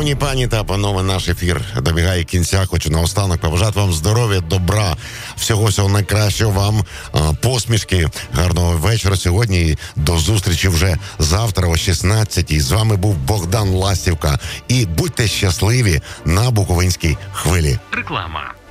Шановні пані та панове, наш ефір добігає кінця. Хочу наостанок побажати вам здоров'я, добра, всього найкращого вам, посмішки, гарного вечора сьогодні і до зустрічі вже завтра о 16-й. З вами був Богдан Ластівка. І будьте щасливі на Буковинській хвилі. Реклама.